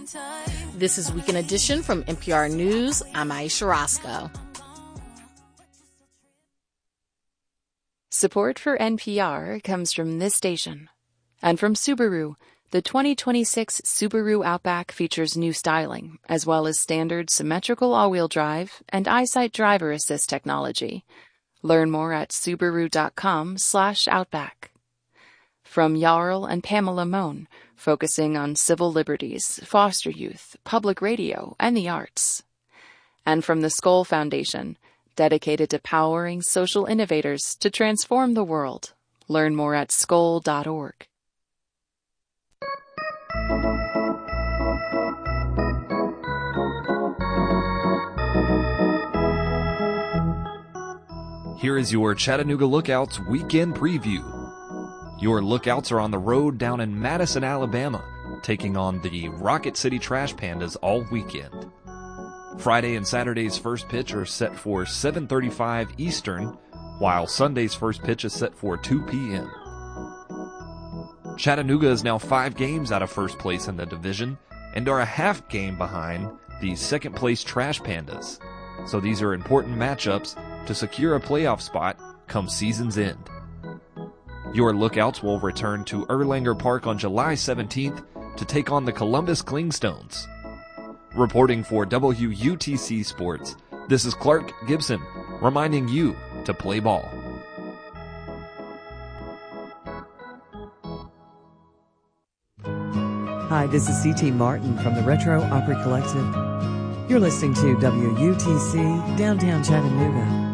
This is Weekend Edition from NPR News. I'm Aisha Roscoe. Support for NPR comes from this station. And from Subaru, the 2026 Subaru Outback features new styling, as well as standard symmetrical all-wheel drive and EyeSight driver assist technology. Learn more at Subaru.com/Outback. From Jarl and Pamela Mohn, focusing on civil liberties, foster youth, public radio, and the arts. And from the Skoll Foundation, dedicated to powering social innovators to transform the world. Learn more at skoll.org. Here is your Chattanooga Lookouts weekend preview. Your Lookouts are on the road down in Madison, Alabama, taking on the Rocket City Trash Pandas all weekend. Friday and Saturday's first pitch are set for 7:35 Eastern, while Sunday's first pitch is set for 2 p.m. Chattanooga is now 5 games out of first place in the division and are a half game behind the second place Trash Pandas. So these are important matchups to secure a playoff spot come season's end. Your Lookouts will return to Erlanger Park on July 17th to take on the Columbus Clingstones. Reporting for WUTC Sports, this is Clark Gibson, reminding you to play ball. Hi, this is C.T. Martin from the Retro Opry Collective. You're listening to WUTC Downtown Chattanooga.